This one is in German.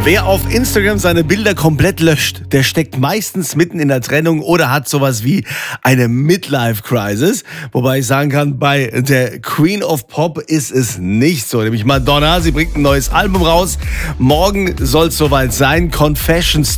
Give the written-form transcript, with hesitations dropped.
Wer auf Instagram seine Bilder komplett löscht, der steckt meistens mitten in der Trennung oder hat sowas wie eine Midlife-Crisis. Wobei ich sagen kann, bei der Queen of Pop ist es nicht so. Nämlich Madonna, sie bringt ein neues Album raus. Morgen soll es soweit sein. Confessions